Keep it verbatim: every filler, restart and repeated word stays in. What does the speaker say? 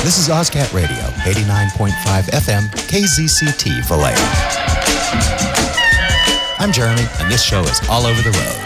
This is OzCat Radio, eighty-nine point five F M, K Z C T Vallejo. I'm Jeremy, and this show is all over the road.